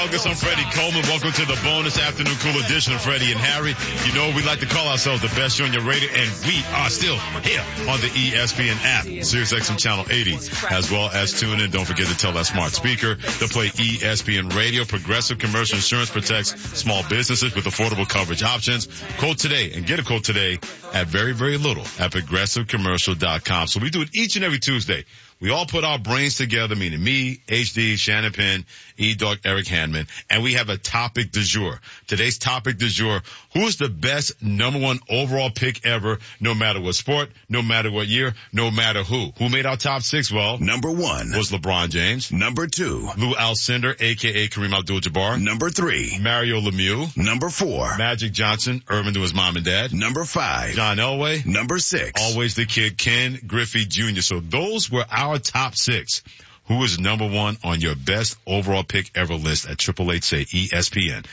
August, I'm Freddie Coleman. Welcome to the bonus afternoon cool edition of Freddie and Harry. You know, we like to call ourselves the best show on your radio, and we are still here on the ESPN app, SiriusXM Channel 80, as well as tune in. Don't forget to tell that smart speaker to play ESPN Radio. Progressive Commercial Insurance protects small businesses with affordable coverage options. Quote today and get a quote today at very, very little at progressivecommercial.com. So we do it each and every Tuesday. We all put our brains together, meaning me, HD, Shannon Penn, E-Dog, Eric Handman, and we have a topic du jour. Today's topic du jour, who's the best number one overall pick ever, no matter what sport, no matter what year, no matter who? Who made our top six? Well, number one was LeBron James. Number two, Lou Alcindor, a.k.a. Kareem Abdul-Jabbar. Number three, Mario Lemieux. Number four, Magic Johnson, Irvin to his mom and dad. Number five, John Elway. Number six, always the kid, Ken Griffey Jr. So those were our top six. Who is number one on your best overall pick ever list at 888-SAY ESPN,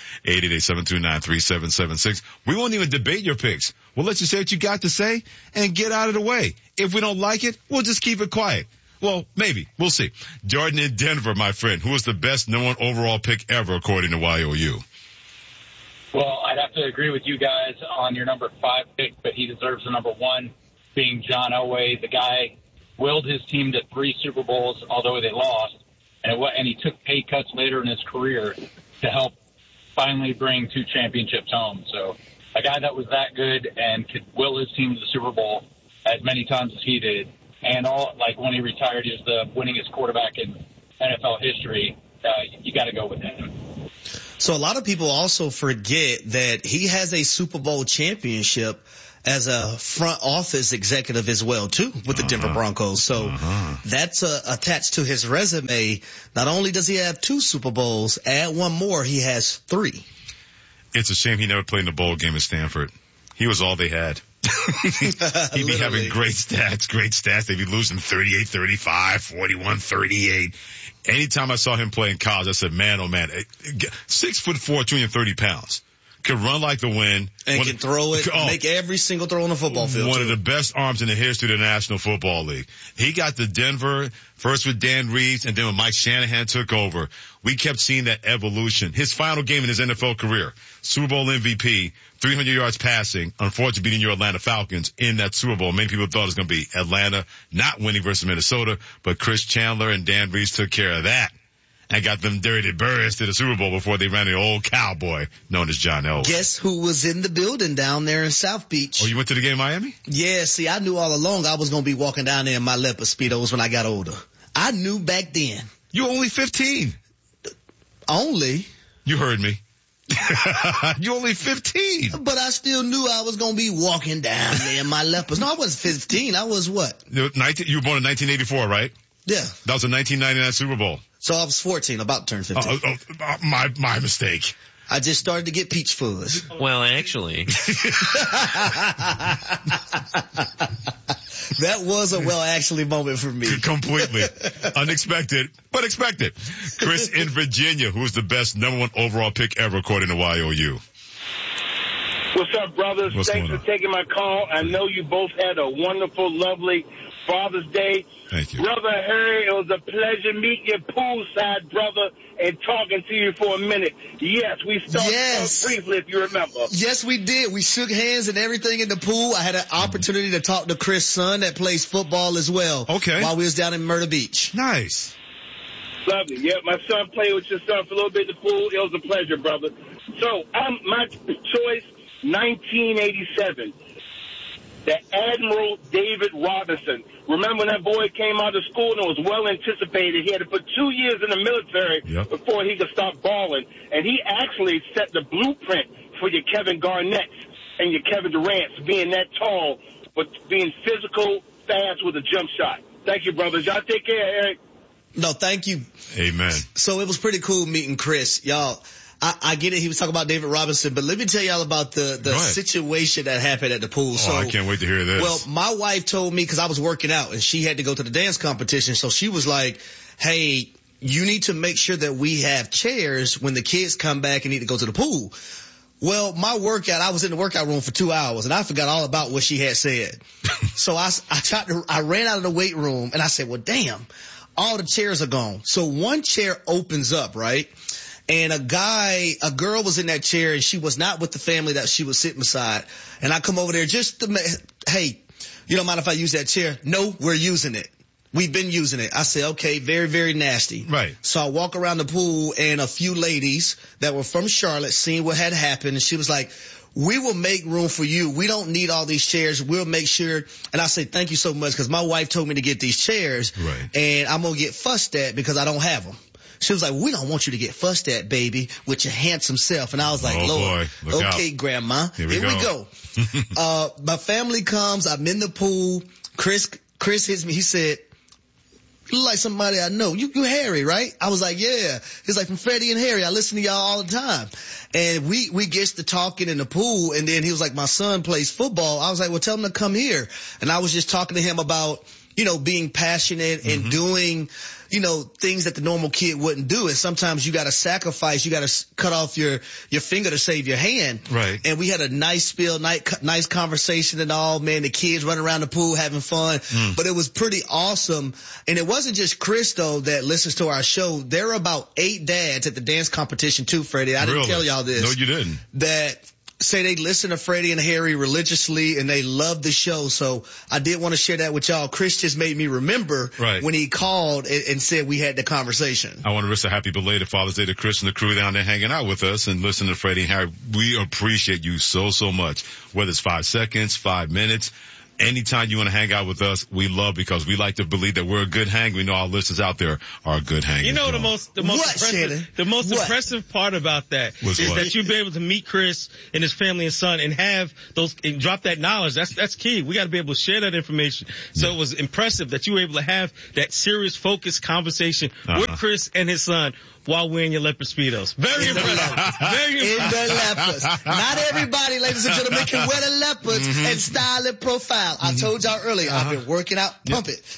888-729-3776. We won't even debate your picks. We'll let you say what you got to say and get out of the way. If we don't like it, we'll just keep it quiet. Well, maybe. We'll see. Jordan in Denver, my friend. Who is the best number one overall pick ever according to YOU? Well, I'd have to agree with you guys on your number 5 pick, but he deserves the number 1, being John Elway. The guy willed his team to 3 Super Bowls, although they lost, and he took pay cuts later in his career to help finally bring 2 championships home. So a guy that was that good and could will his team to the Super Bowl as many times as he did, and when he retired, he was the winningest quarterback in NFL history. You got to go with him. So a lot of people also forget that he has a Super Bowl championship as a front office executive as well, too, with the Denver Broncos. So that's attached to his resume. Not only does he have 2 Super Bowls, add one more, he has 3. It's a shame he never played in a bowl game at Stanford. He was all they had. He'd be having great stats. They'd be losing 38-35, 41-38. Anytime I saw him play in college, I said, man, oh man, 6'4", 230 pounds. Could run like the wind. And can throw it, make every single throw on the football field. One of the best arms in the history of the National Football League. He got to Denver, first with Dan Reeves, and then when Mike Shanahan took over, we kept seeing that evolution. His final game in his NFL career, Super Bowl MVP, 300 yards passing, unfortunately beating your Atlanta Falcons in that Super Bowl. Many people thought it was going to be Atlanta not winning versus Minnesota, but Chris Chandler and Dan Reeves took care of that and got them dirty birds to the Super Bowl before they ran the old cowboy known as John Elway. Guess who was in the building down there in South Beach? Oh, you went to the game in Miami? Yeah, see, I knew all along I was going to be walking down there in my leopard Speedos when I got older. I knew back then. You were only 15. Only? You heard me. You're only 15. But I still knew I was going to be walking down there in my leopards. No, I wasn't 15. I was what? You were born in 1984, right? Yeah. That was a 1999 Super Bowl. So I was 14, about to turn 15. My mistake. I just started to get peach fuzz. Well, actually. That was a actually moment for me. Completely. Unexpected, but expected. Chris in Virginia, who's the best number 1 overall pick ever according to YOU. What's up, brothers? Thanks for taking my call. I know you both had a wonderful, lovely Father's Day. Thank you. Brother Harry, it was a pleasure meeting you poolside, brother, and talking to you for a minute. Yes, we started briefly, if you remember. Yes, we did. We shook hands and everything in the pool. I had an opportunity to talk to Chris' son that plays football as well. Okay. While we was down in Myrtle Beach. Nice. Lovely. Yeah, my son played with your son for a little bit in the pool. It was a pleasure, brother. So, my choice, 1987. The Admiral David Robinson. Remember when that boy came out of school and it was well anticipated? He had to put 2 years in the military before he could start balling. And he actually set the blueprint for your Kevin Garnetts and your Kevin Durant's being that tall, but being physical, fast with a jump shot. Thank you, brothers. Y'all take care, Eric. No, thank you. Amen. So it was pretty cool meeting Chris. Y'all, I get it. He was talking about David Robinson, but let me tell y'all about the situation that happened at the pool. Oh, I can't wait to hear this. Well, my wife told me, because I was working out and she had to go to the dance competition. So she was like, hey, you need to make sure that we have chairs when the kids come back and need to go to the pool. Well, my workout, I was in the workout room for 2 hours and I forgot all about what she had said. So I ran out of the weight room and I said, well, damn, all the chairs are gone. So one chair opens up, right? and a girl was in that chair, and she was not with the family that she was sitting beside. And I come over there just to, hey, you don't mind if I use that chair? No, we're using it. We've been using it. I said, okay, very, very nasty. Right. So I walk around the pool, and a few ladies that were from Charlotte seen what had happened, and she was like, we will make room for you. We don't need all these chairs. We'll make sure. And I said, thank you so much, because my wife told me to get these chairs, right, and I'm going to get fussed at because I don't have them. She was like, we don't want you to get fussed at, baby, with your handsome self. And I was like, Lord, okay, Grandma, here we go. My family comes. I'm in the pool. Chris hits me. He said, you look like somebody I know. You Harry, right? I was like, yeah. He's like, from Freddie and Harry. I listen to y'all all the time. And we gets to talking in the pool, and then he was like, my son plays football. I was like, well, tell him to come here. And I was just talking to him about, being passionate and doing, things that the normal kid wouldn't do. And sometimes you got to sacrifice. You got to cut off your finger to save your hand. Right. And we had a nice nice conversation and all, man. The kids running around the pool having fun. But it was pretty awesome. And it wasn't just Chris, though, that listens to our show. There are about 8 dads at the dance competition, too, Freddie. I didn't tell y'all this. No, you didn't. That say they listen to Freddie and Harry religiously, and they love the show. So I did want to share that with y'all. Chris just made me remember when he called and said we had the conversation. I want to wish a happy belated Father's Day to Chris and the crew down there hanging out with us and listening to Freddie and Harry. We appreciate you so, so much. Whether it's 5 seconds, 5 minutes, anytime you want to hang out with us, we love, because we like to believe that we're a good hang. We know our listeners out there are a good hang. The most impressive part about that is that you've been able to meet Chris and his family and son and have those and drop that knowledge. That's key. We got to be able to share that information. So it was impressive that you were able to have that serious, focused conversation with Chris and his son while wearing your leopard Speedos. Very impressive. Very impressive. In the leopards. Not everybody, ladies and gentlemen, can wear the leopards and style and profile. I told y'all earlier, I've been working out. Pump it.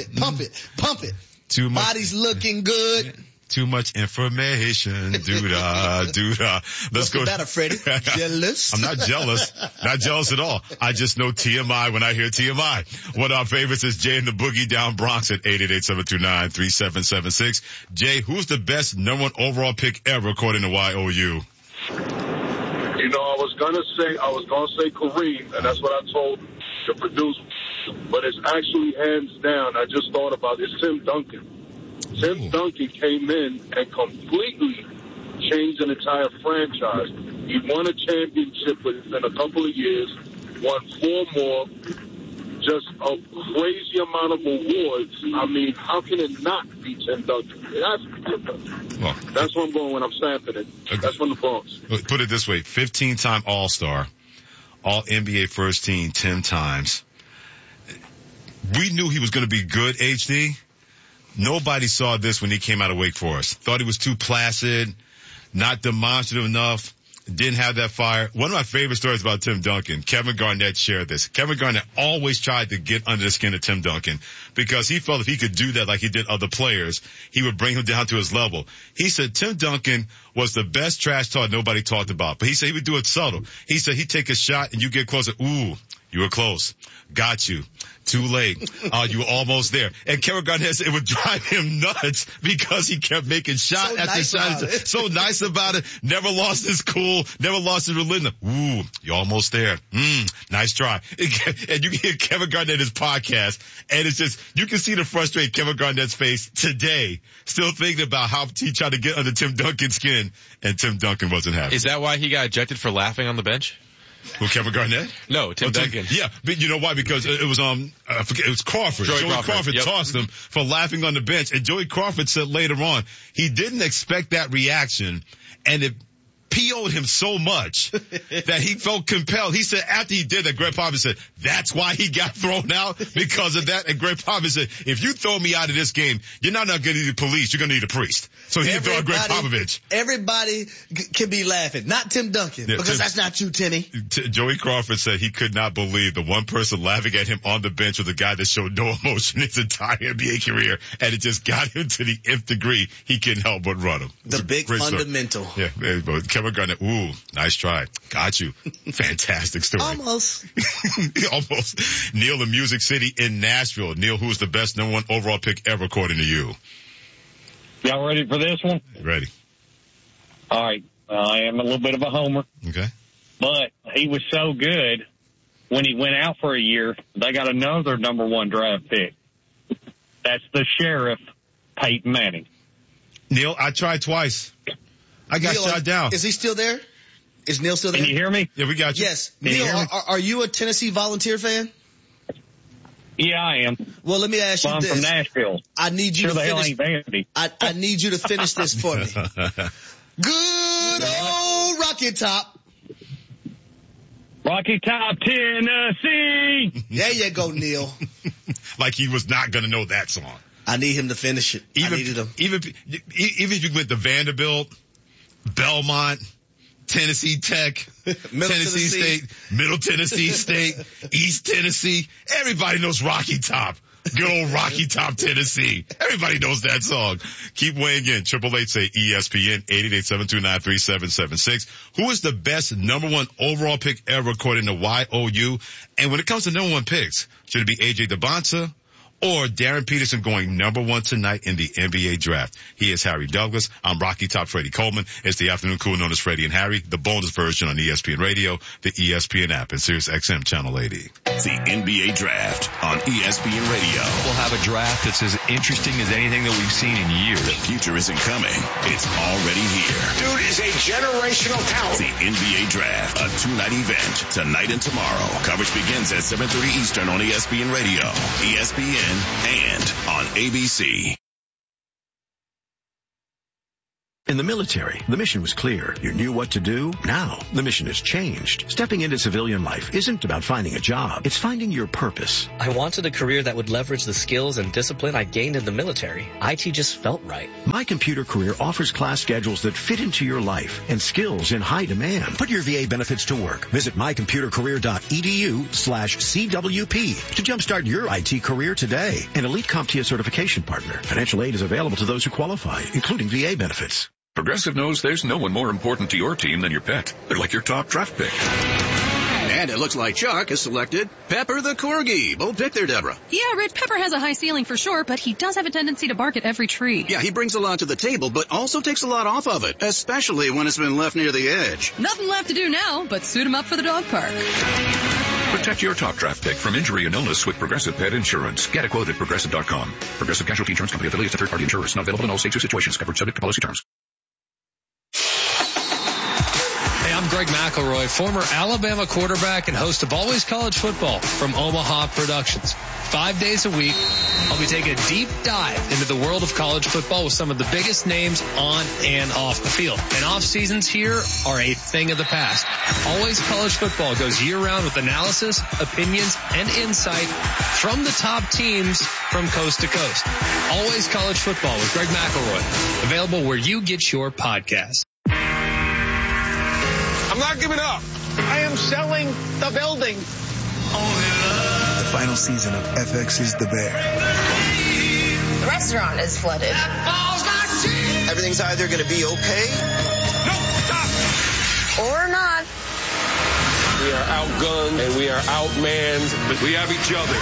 Too much. Body's looking good. Too much information. Doo-da. Let's go. What's the matter, Freddie? Jealous? I'm not jealous. Not jealous at all. I just know TMI when I hear TMI. One of our favorites is Jay and the Boogie down Bronx at 888-729-3776. Jay, who's the best number 1 overall pick ever according to YOU? I was gonna say Kareem, and that's what I told the producer. But it's actually hands down. I just thought about it. It's Tim Duncan. Tim Duncan came in and completely changed an entire franchise. He won a championship within a couple of years, won 4 more, just a crazy amount of awards. I mean, how can it not be Tim Duncan? It has to be Tim Duncan. Well, that's where I'm going when I'm stamping it. That's from the Bronx. Put it this way, 15-time All-Star, All-NBA first team 10 times. We knew he was going to be good, HD. Nobody saw this when he came out of Wake Forest. Thought he was too placid, not demonstrative enough, didn't have that fire. One of my favorite stories about Tim Duncan, Kevin Garnett shared this. Kevin Garnett always tried to get under the skin of Tim Duncan because he felt if he could do that like he did other players, he would bring him down to his level. He said Tim Duncan was the best trash talk nobody talked about, but he said he would do it subtle. He said he'd take a shot and you get closer. Ooh, you were close. Got you. Too late. You were almost there. And Kevin Garnett said it would drive him nuts because he kept making shot after shot. So nice about it. Never lost his cool. Never lost his religion. Ooh, you're almost there. Nice try. And you can hear Kevin Garnett in his podcast, and it's just, you can see the frustrated Kevin Garnett's face today, still thinking about how he tried to get under Tim Duncan's skin, and Tim Duncan wasn't happy. Is that why he got ejected for laughing on the bench? Who, Kevin Garnett? No, Tim Duncan. Yeah, but you know why? Because it was I forget, it was Crawford. Joey Crawford tossed him for laughing on the bench, and Joey Crawford said later on he didn't expect that reaction, and it PO'd him so much that he felt compelled. He said after he did that, Greg Popovich said, that's why he got thrown out, because of that. And Greg Popovich said, if you throw me out of this game, you're not going to need the police, you're going to need a priest. So he threw out Greg Popovich. Everybody can be laughing, not Tim Duncan, because that's not you, Timmy. Joey Crawford said he could not believe the one person laughing at him on the bench was a guy that showed no emotion his entire NBA career, and it just got him to the nth degree. He couldn't help but run him. The big fundamental. Yeah, Kevin Garnett, ooh, nice try. Got you. Fantastic story. Almost. Almost. Neil in Music City in Nashville. Neil, who's the best number 1 overall pick ever according to you? Y'all ready for this one? Ready. All right. I am a little bit of a homer. Okay. But he was so good when he went out for a year, they got another number 1 draft pick. That's the Sheriff, Peyton Manning. Neil, I tried twice. I got shot down. Is he still there? Is Neil still there? Can you hear me? Yeah, we got you. Yes. Neil, are you a Tennessee Volunteer fan? Yeah, I am. Well, let me ask you I'm this. from Nashville. I need you to finish. finish. Hell ain't vanity. I need you to finish this for me. Good old Rocky Top. Rocky Top, Tennessee. There you go, Neil. Like he was not going to know that song. I need him to finish it. I needed him. Even if you went to Vanderbilt, Belmont, Tennessee Tech, Tennessee State, Middle Tennessee State, East Tennessee, everybody knows Rocky Top. Good old Rocky Top, Tennessee. Everybody knows that song. Keep weighing in. 888 say ESPN, 888-729-3776. Who is the best number 1 overall pick ever according to YOU? And when it comes to number 1 picks, should it be AJ Debonsa or Darren Peterson going number 1 tonight in the NBA draft? He is Harry Douglas. I'm Rocky Top Freddie Coleman. It's the afternoon cool known as Freddie and Harry, the bonus version on ESPN Radio, the ESPN app, and Sirius XM Channel 80. The NBA Draft on ESPN Radio. We'll have a draft that's as interesting as anything that we've seen in years. The future isn't coming. It's already here. Dude is a generational talent. The NBA Draft, a 2-night event, tonight and tomorrow. Coverage begins at 7:30 Eastern on ESPN Radio, ESPN, and on ABC. In the military, the mission was clear. You knew what to do. Now, the mission has changed. Stepping into civilian life isn't about finding a job. It's finding your purpose. I wanted a career that would leverage the skills and discipline I gained in the military. IT just felt right. My Computer Career offers class schedules that fit into your life and skills in high demand. Put your VA benefits to work. Visit mycomputercareer.edu/CWP to jumpstart your IT career today. An elite CompTIA certification partner. Financial aid is available to those who qualify, including VA benefits. Progressive knows there's no one more important to your team than your pet. They're like your top draft pick. And it looks like Chuck has selected Pepper the Corgi. Bold pick there, Deborah. Yeah, Rich, Pepper has a high ceiling for sure, but he does have a tendency to bark at every tree. Yeah, he brings a lot to the table, but also takes a lot off of it, especially when it's been left near the edge. Nothing left to do now, but suit him up for the dog park. Protect your top draft pick from injury and illness with Progressive Pet Insurance. Get a quote at Progressive.com. Progressive Casualty Insurance Company affiliates and third-party insurers. Not available in all states or situations. Covered subject to policy terms. I'm Greg McElroy, former Alabama quarterback and host of Always College Football from Omaha Productions. 5 days a week, I'll be taking a deep dive into the world of college football with some of the biggest names on and off the field. And off seasons here are a thing of the past. Always College Football goes year-round with analysis, opinions, and insight from the top teams from coast to coast. Always College Football with Greg McElroy. Available where you get your podcast. I'm not giving up. I am selling the building. The final season of FX is the Bear. The restaurant is flooded. Everything's either going to be okay. No, stop. Or not. We are outgunned and we are outmanned, but we have each other.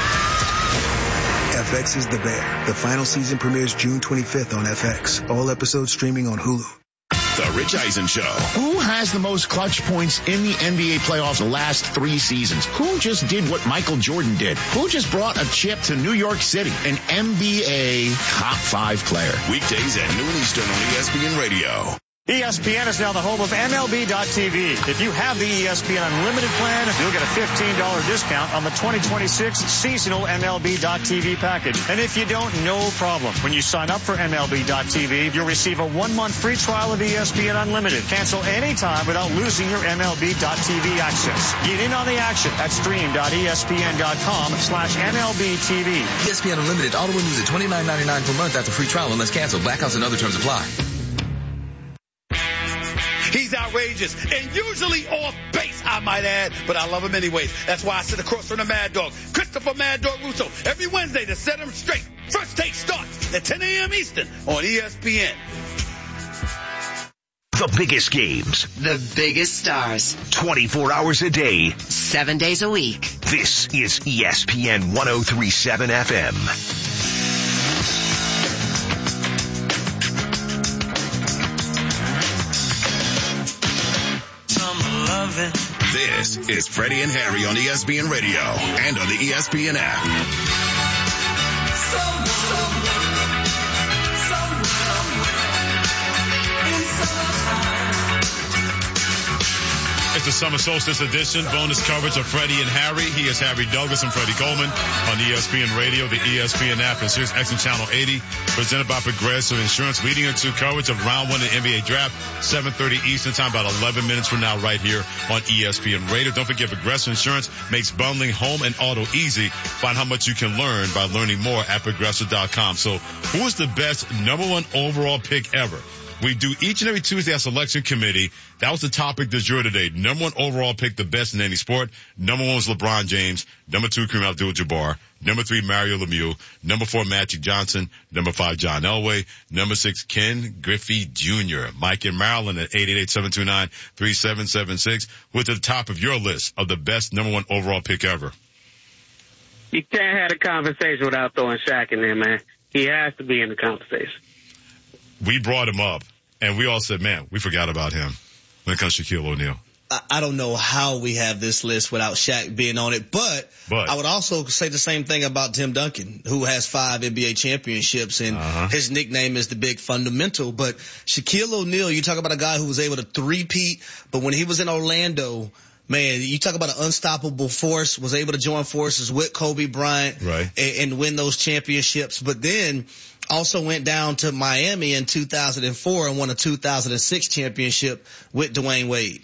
FX is the Bear. The final season premieres June 25th on FX. All episodes streaming on Hulu. The Rich Eisen Show. Who has the most clutch points in the NBA playoffs the last 3 seasons? Who just did what Michael Jordan did? Who just brought a chip to New York City? An NBA top 5 player. Weekdays at noon Eastern on ESPN Radio. ESPN is now the home of MLB.tv. If you have the ESPN Unlimited plan, you'll get a $15 discount on the 2026 seasonal MLB.tv package. And if you don't, no problem. When you sign up for MLB.tv, you'll receive a 1-month free trial of ESPN Unlimited. Cancel anytime without losing your MLB.tv access. Get in on the action at stream.espn.com/MLBTV. ESPN Unlimited auto renews at $29.99 per month after free trial unless canceled. Blackouts and other terms apply. He's outrageous and usually off base, I might add, but I love him anyways. That's why I sit across from the Mad Dog, Christopher Mad Dog Russo, every Wednesday to set him straight. First Take starts at 10 a.m. Eastern on ESPN. The biggest games. The biggest stars. 24 hours a day. 7 days a week. This is ESPN 103.7 FM. loving. This is Freddie and Harry on ESPN Radio and on the ESPN app. It's the Summer Solstice Edition, bonus coverage of Freddie and Harry. He is Harry Douglas and Freddie Coleman on ESPN Radio, the ESPN app, and Sirius XM Channel 80, presented by Progressive Insurance, leading into coverage of round one of the NBA draft, 7:30 Eastern time, about 11 minutes from now, right here on ESPN Radio. Don't forget, Progressive Insurance makes bundling home and auto easy. Find how much you can learn by learning more at Progressive.com. So, who is the best number one overall pick ever? We do each and every Tuesday a selection committee. That was the topic du jour today. Number one overall pick, the best in any sport. Number one was LeBron James. Number two, Kareem Abdul-Jabbar. Number three, Mario Lemieux. Number four, Magic Johnson. Number five, John Elway. Number six, Ken Griffey Jr. Mike in Maryland at 888-729-3776. What's at the top of your list of the best number one overall pick ever? You can't have a conversation without throwing Shaq in there, man. He has to be in the conversation. We brought him up, and we all said, man, we forgot about him when it comes to Shaquille O'Neal. I don't know how we have this list without Shaq being on it, but I would also say the same thing about Tim Duncan, who has 5 NBA championships, and his nickname is the Big Fundamental. But Shaquille O'Neal, you talk about a guy who was able to three-peat, but when he was in Orlando, man, you talk about an unstoppable force, was able to join forces with Kobe Bryant and win those championships, but then also went down to Miami in 2004 and won a 2006 championship with Dwayne Wade.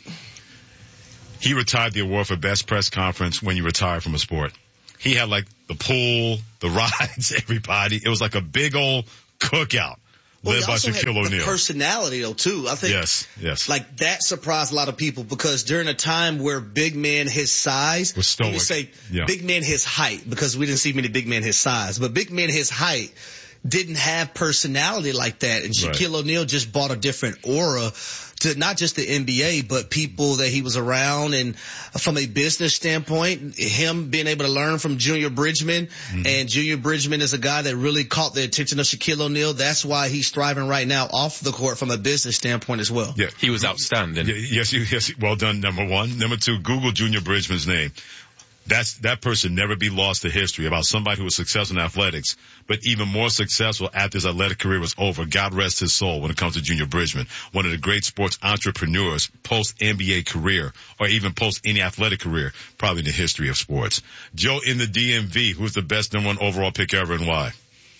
He retired the award for best press conference when you retire from a sport. He had like the pool, the rides, everybody. It was like a big old cookout. Led by Shaquille O'Neal. Personality though too. I think yes. Like that surprised a lot of people because during a time where big men his size was stoic. We say big men his height because we didn't see many big men his size, but big men his height didn't have personality like that, and Shaquille O'Neal just brought a different aura to not just the NBA, but people that he was around. And from a business standpoint, him being able to learn from Junior Bridgman, and Junior Bridgman is a guy that really caught the attention of Shaquille O'Neal. That's why he's thriving right now off the court from a business standpoint as well. Yeah, he was outstanding. Yes, well done, number one. Number two, Google Junior Bridgman's name. That person never be lost to history about somebody who was successful in athletics, but even more successful after his athletic career was over. God rest his soul when it comes to Junior Bridgman. One of the great sports entrepreneurs post-NBA career or even post any athletic career, probably in the history of sports. Joe in the DMV, who's the best number one overall pick ever and why?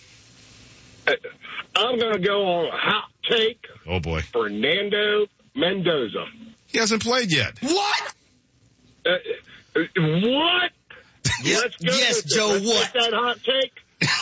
I'm going to go on a hot take. Oh, boy. Fernando Mendoza. He hasn't played yet. What? What? Let's go. Yes, Joe, Let's what? That hot take.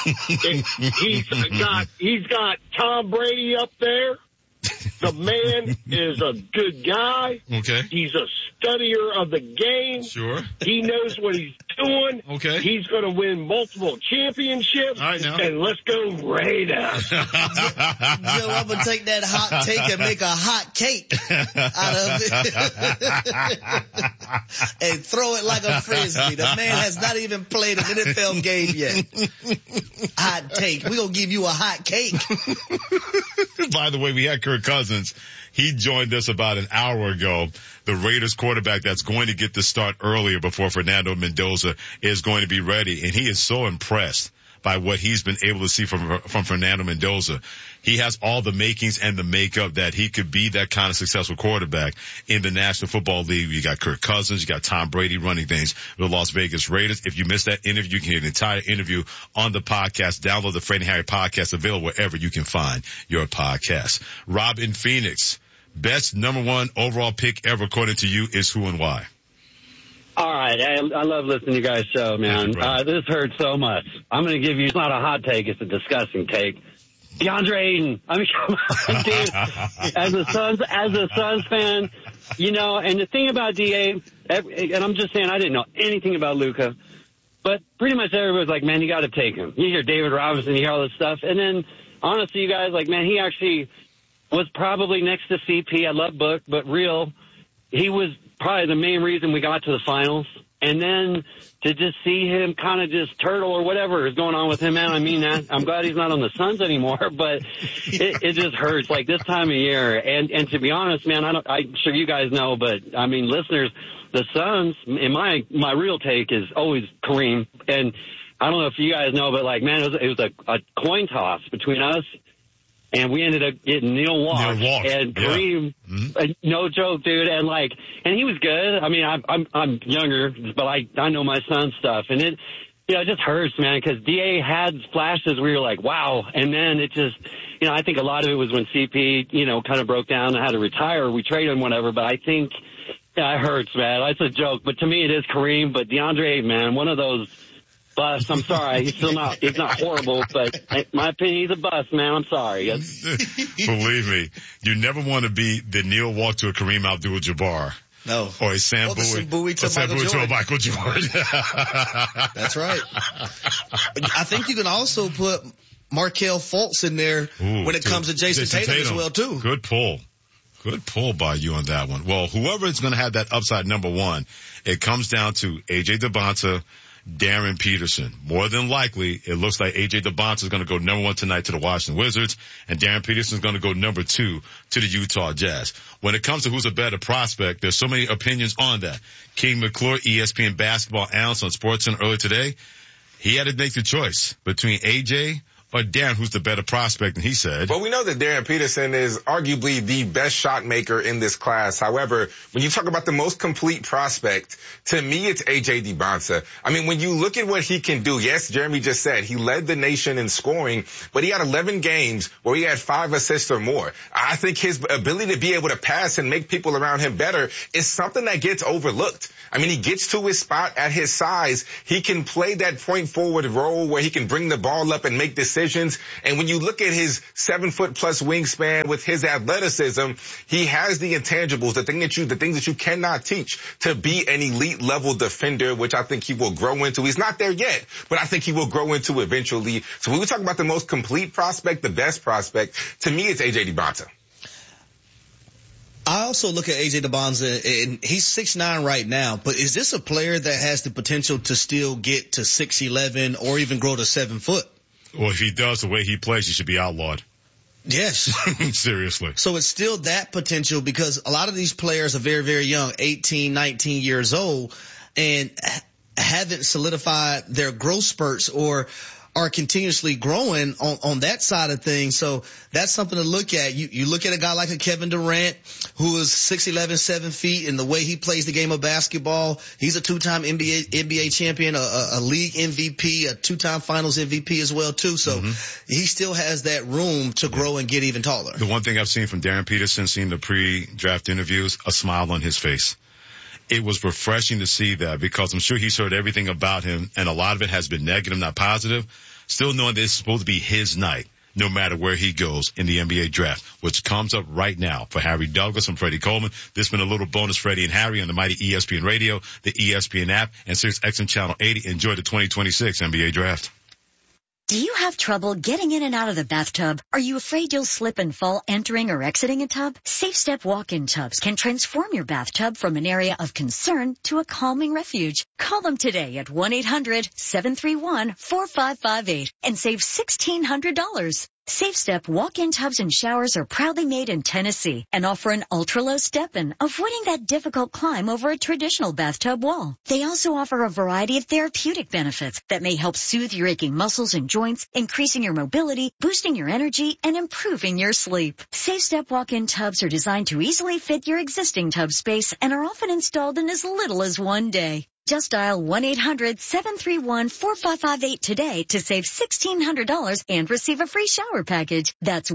He's got Tom Brady up there. The man is a good guy. Okay. He's a studier of the game. Sure. He knows what he's doing. Okay. He's going to win multiple championships. All right, now. And let's go Raiders. Joe, I'm going to take that hot take and make a hot cake out of it. And throw it like a frisbee. The man has not even played an NFL game yet. Hot take. We're going to give you a hot cake. By the way, we had Kirk Cousins. He joined us about an hour ago. The Raiders quarterback that's going to get the start earlier before Fernando Mendoza is going to be ready. And he is so impressed by what he's been able to see from Fernando Mendoza. He has all the makings and the makeup that he could be that kind of successful quarterback in the National Football League. You got Kirk Cousins, you got Tom Brady running things with the Las Vegas Raiders. If you missed that interview, you can hear the entire interview on the podcast. Download the Freddie and Harry podcast, available wherever you can find your podcast. Rob in Phoenix, best number one overall pick ever according to you is who and why? All right. I love listening to you guys' show, man. This hurts so much. I'm going to give you, it's not a hot take, it's a disgusting take. DeAndre Ayton. I mean, dude, as a Suns fan, you know, and the thing about DA, and I'm just saying I didn't know anything about Luka, but pretty much everybody was like, man, you got to take him. You hear David Robinson, you hear all this stuff. And then, honestly, you guys, like, man, he actually was probably next to CP. I love Book, but real. he was probably the main reason we got to the finals. And then to just see him kind of just turtle or whatever is going on with him, man, I mean that. I'm glad he's not on the Suns anymore, but it just hurts like this time of year. And to be honest, man, I'm sure you guys know, but I mean, listeners, the Suns, in my real take is always Kareem. And I don't know if you guys know, but like, man, it was a coin toss between us. And we ended up getting Neil Walk and Kareem. Yeah. No joke, dude. And he was good. I mean, I'm younger, but I know my son's stuff. And it just hurts, man, because DA had flashes where you're like, wow. And then it just, I think a lot of it was when CP, kind of broke down and had to retire. We traded him, whatever. But I think, it hurts, man. It's a joke. But to me, it is Kareem. But DeAndre, man, one of those bust. I'm sorry. He's not horrible, but in my opinion, he's a bust, man. I'm sorry. Believe me, you never want to be the Neil Walk to a Kareem Abdul-Jabbar. No. Or a Sam Bowie to a Michael Jordan. That's right. I think you can also put Markelle Fultz in there when it comes to Jason Tatum as well, too. Good pull. Good pull by you on that one. Well, whoever is going to have that upside number one, it comes down to A.J. DeBonta, Darren Peterson. More than likely, it looks like A.J. DeBonta is going to go number one tonight to the Washington Wizards, and Darren Peterson is going to go number two to the Utah Jazz. When it comes to who's a better prospect, there's so many opinions on that. King McClure, ESPN basketball analyst on SportsCenter earlier today, he had to make the choice between A.J. or Darren, who's the better prospect, and he said, well, we know that Darren Peterson is arguably the best shot maker in this class. However, when you talk about the most complete prospect, to me, it's A.J. DeBonta. I mean, when you look at what he can do, yes, Jeremy just said he led the nation in scoring, but he had 11 games where he had 5 assists or more. I think his ability to be able to pass and make people around him better is something that gets overlooked. I mean, he gets to his spot at his size. He can play that point forward role where he can bring the ball up and make decisions. And when you look at his 7-foot plus wingspan with his athleticism, he has the intangibles, the things that you cannot teach to be an elite level defender, which I think he will grow into. He's not there yet, but I think he will grow into eventually. So when we talk about the most complete prospect, the best prospect, to me, it's A.J. DeBonta. I also look at A.J. DeBonta, and he's 6'9" right now, but is this a player that has the potential to still get to 6'11" or even grow to 7 foot? Well, if he does the way he plays, he should be outlawed. Yes. Seriously. So it's still that potential because a lot of these players are very, very young, 18, 19 years old, and haven't solidified their growth spurts or are continuously growing on that side of things. So that's something to look at. You look at a guy like a Kevin Durant, who is 6'11", 7 feet, and the way he plays the game of basketball. He's a 2-time NBA champion, a league MVP, a 2-time finals MVP as well, too. So he still has that room to grow and get even taller. The one thing I've seen from Darren Peterson, seeing the pre-draft interviews, a smile on his face. It was refreshing to see that because I'm sure he's heard everything about him, and a lot of it has been negative, not positive. Still knowing that it's supposed to be his night, no matter where he goes in the NBA draft, which comes up right now for Harry Douglas and Freddie Coleman. This has been a little bonus Freddie and Harry on the mighty ESPN Radio, the ESPN app, and SiriusXM Channel 80. Enjoy the 2026 NBA draft. Do you have trouble getting in and out of the bathtub? Are you afraid you'll slip and fall entering or exiting a tub? Safe Step walk-in tubs can transform your bathtub from an area of concern to a calming refuge. Call them today at 1-800-731-4558 and save $1,600. Safe Step walk-in tubs and showers are proudly made in Tennessee and offer an ultra-low step-in, avoiding that difficult climb over a traditional bathtub wall. They also offer a variety of therapeutic benefits that may help soothe your aching muscles and joints, increasing your mobility, boosting your energy, and improving your sleep. Safe Step walk-in tubs are designed to easily fit your existing tub space and are often installed in as little as 1 day. Just dial 1-800-731-4558 today to save $1,600 and receive a free shower package. That's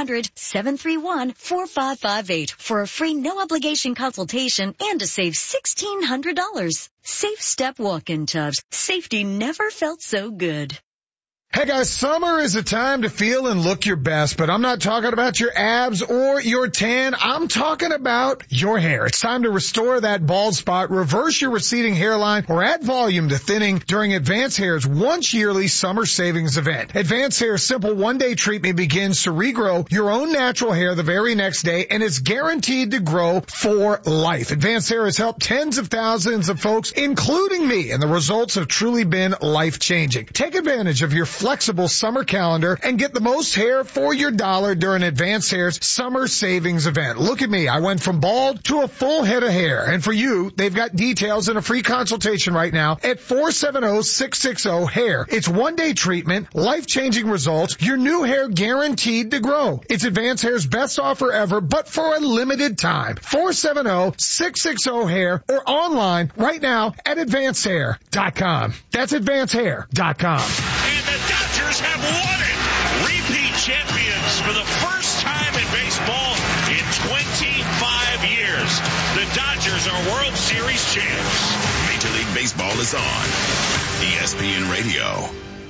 1-800-731-4558 for a free no-obligation consultation and to save $1,600. Safe Step walk-in tubs. Safety never felt so good. Hey guys, summer is a time to feel and look your best, but I'm not talking about your abs or your tan. I'm talking about your hair. It's time to restore that bald spot, reverse your receding hairline, or add volume to thinning during Advanced Hair's once yearly summer savings event. Advanced Hair's simple one-day treatment begins to regrow your own natural hair the very next day, and it's guaranteed to grow for life. Advanced Hair has helped tens of thousands of folks, including me, and the results have truly been life-changing. Take advantage of your flexible summer calendar and get the most hair for your dollar during Advanced Hair's summer savings event. Look at me. I went from bald to a full head of hair. And for you, they've got details and a free consultation right now at 470-660-HAIR. It's one-day treatment, life-changing results, your new hair guaranteed to grow. It's Advanced Hair's best offer ever, but for a limited time. 470-660-HAIR or online right now at AdvancedHair.com. That's AdvancedHair.com. And the Dodgers have won it. Repeat champions for the first time in baseball in 25 years. The Dodgers are World Series champs. Major League Baseball is on ESPN Radio.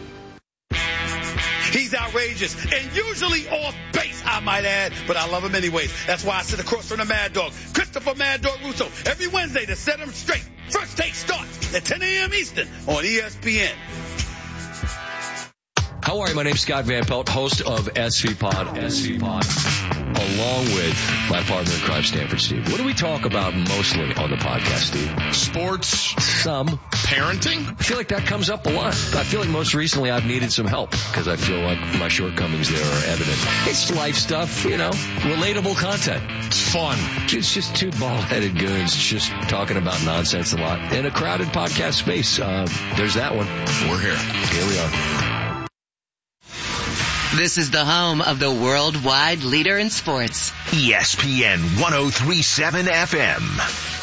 He's outrageous and usually off base, I might add, but I love him anyways. That's why I sit across from the Mad Dog, Christopher Mad Dog Russo, every Wednesday to set him straight. First Take starts at 10 a.m. Eastern on ESPN. How are you? My name's Scott Van Pelt, host of SV Pod, along with my partner in crime, Stanford Steve. What do we talk about mostly on the podcast, Steve? Sports. Some. Parenting? I feel like that comes up a lot. I feel like most recently I've needed some help because I feel like my shortcomings there are evident. It's life stuff, relatable content. It's fun. It's just two bald-headed goons just talking about nonsense a lot in a crowded podcast space. There's that one. We're here. Here we are. This is the home of the worldwide leader in sports. ESPN 103.7 FM.